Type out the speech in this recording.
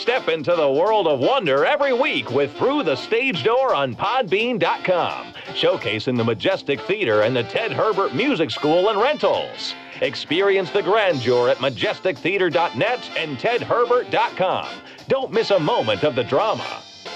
Step into the world of wonder every week with Through the Stage Door on Podbean.com, showcasing the Majestic Theater and the Ted Herbert Music School and Rentals. Experience the grandeur at majestictheater.net and tedherbert.com. Don't miss a moment of the drama.